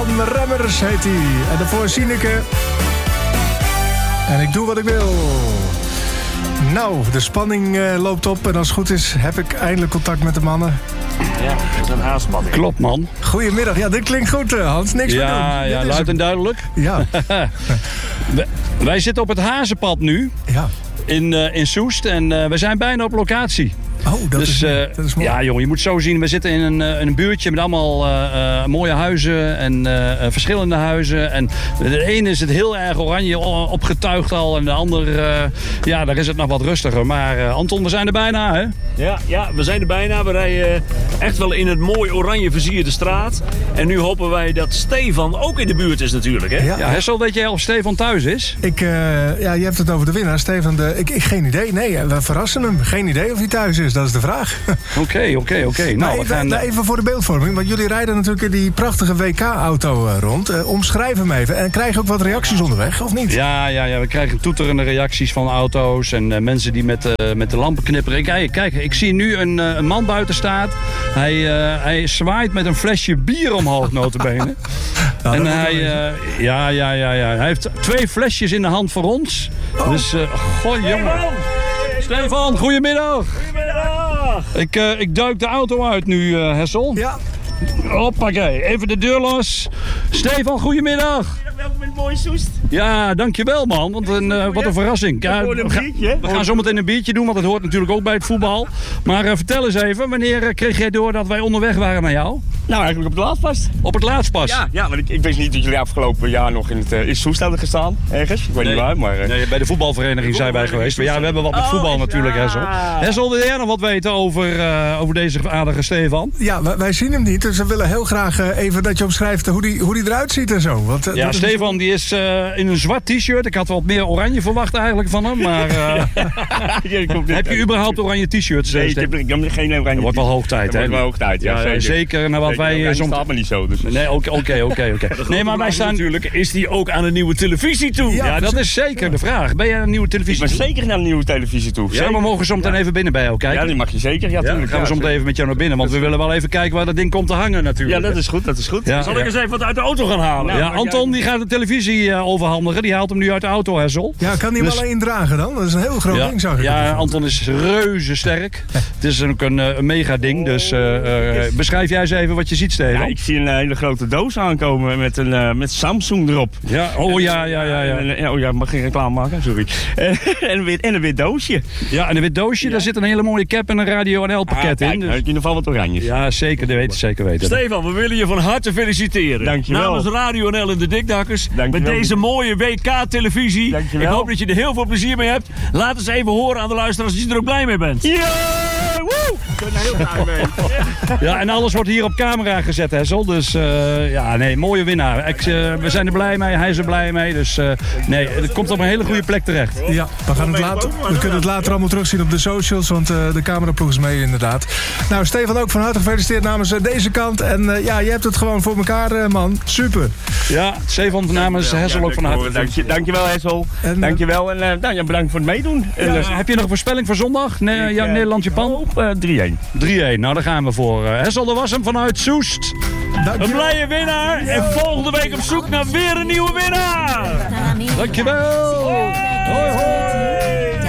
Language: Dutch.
Stefan Remmers heet hij. En daarvoor Sineke. En ik doe wat ik wil. Nou, de spanning loopt op. En als het goed is, heb ik eindelijk contact met de mannen. Ja, dat is een haarspanning. Klopt, man. Goedemiddag. Ja, dit klinkt goed, Hans. Niks meer doen. Ja, luid en duidelijk. Ja. Wij zitten op het Hazenpad nu. Ja. In Soest. En we zijn bijna op locatie. Oh, dat is mooi. Ja, jongen, je moet zo zien. We zitten in een buurtje met allemaal mooie huizen en verschillende huizen. En de ene is het heel erg oranje opgetuigd al. En de ander, daar is het nog wat rustiger. Maar Anton, we zijn er bijna, hè? Ja, we zijn er bijna. We rijden echt wel in het mooi oranje versierde straat. En nu hopen wij dat Stefan ook in de buurt is natuurlijk, hè? Ja, Hessel, weet jij of Stefan thuis is? Je hebt het over de winnaar. Stefan, ik geen idee. Nee, we verrassen hem. Geen idee of hij thuis is. Dat is de vraag. Oké. Nou, even voor de beeldvorming. Want jullie rijden natuurlijk in die prachtige WK-auto rond. Omschrijf hem even. En krijg je ook wat reacties onderweg, of niet? Ja. We krijgen toeterende reacties van auto's. En mensen die met de lampen knipperen. Kijk, ik zie nu een man buiten staat. Hij zwaait met een flesje bier omhoog, nota bene. En hij heeft 2 flesjes in de hand voor ons. Oh. Dus, jongen. Stefan, goedemiddag. Ik duik de auto uit nu, Hessel. Ja. Hoppakee, even de deur los. Stefan, goedemiddag. Welkom in het mooie Soest. Ja, dankjewel man, want wat een verrassing. Ja, we gaan zometeen een biertje doen, want dat hoort natuurlijk ook bij het voetbal. Maar vertel eens even, wanneer kreeg jij door dat wij onderweg waren naar jou? Nou, eigenlijk op het laatst pas. Op het laatst pas? Ja, want ik wist niet dat jullie afgelopen jaar nog in Soest hadden gestaan, ergens. Ik weet niet waar, maar... Nee, bij de voetbalvereniging zijn wij geweest. Maar ja, we hebben wat met voetbal natuurlijk, Hessel. Hessel, wil jij nog wat weten over deze aardige Stefan? Ja, wij zien hem niet, dus we willen heel graag even dat je omschrijft hoe die eruit ziet en zo. Want, Stefan die is in een zwart t-shirt. Ik had wat meer oranje verwacht eigenlijk van hem, maar... heb je überhaupt oranje t-shirts? Nee, ik heb geen oranje. Het wordt wel hoog tijd, hè? Het wordt wel hoog tijd, ja. Zeker naar wat wij... Dat staat me niet zo. Dus. Nee, oké. Nee, maar wij staan... Natuurlijk, is die ook aan een nieuwe televisie toe? Ja, dat is zeker de vraag. Ben jij aan een nieuwe televisie toe? Ik ben zeker naar een nieuwe televisie toe. Ja, we mogen zo meteen even binnen bij jou kijken. Ja, die mag je zeker. Ja, tuurlijk. Dan gaan we zo meteen even met jou naar binnen, want we willen wel even kijken waar dat ding komt te hangen natuurlijk. Ja, dat is goed. Ja, Zal ik eens even wat uit de auto gaan halen? Ja, Anton die gaat de televisie overhandigen. Die haalt hem nu uit de auto, Hessel. Ja, kan hij hem alleen dragen dan? Dat is een heel groot ding, zag ik. Ja, Anton is reuze sterk. Het is ook een mega ding, dus beschrijf jij eens even wat je zitt, Steven. Ja, ik zie een hele grote doos aankomen met Samsung erop. Ja, ja. Mag geen reclame maken, sorry. En een wit doosje. Ja, en een wit doosje, daar zit een hele mooie cap en een Radio NL pakket in. Dus... in ieder geval wat oranjes. Ja, zeker, dat weet ik zeker weten. Stefan, we willen je van harte feliciteren. Dankjewel. Namens Radio NL en de Dikdakkers. Met deze mooie WK-televisie. Dankjewel. Ik hoop dat je er heel veel plezier mee hebt. Laat eens even horen aan de luisteraars dat je er ook blij mee bent. Ja! Woe! Ik ben er heel blij mee. Ja, en alles wordt hier op camera gezet, Hessel. Dus mooie winnaar. We zijn er blij mee, hij is er blij mee. Dus het komt op een hele goede plek terecht. Ja, we kunnen het later allemaal terugzien op de socials, want de cameraploeg is mee inderdaad. Nou, Stefan ook van harte gefeliciteerd namens deze kant. En je hebt het gewoon voor elkaar, man. Super. Ja, Stefan namens Hessel ook van harte. Dankjewel, Hessel. Dankjewel en bedankt voor het meedoen. Heb je nog een voorspelling voor zondag? Nederland-Japan? 3-1. 3-1, nou daar gaan we voor. Hessel, dat was hem vanuit Soest. Een blije winnaar. En volgende week op zoek naar weer een nieuwe winnaar. Dankjewel. Hoi, hoi.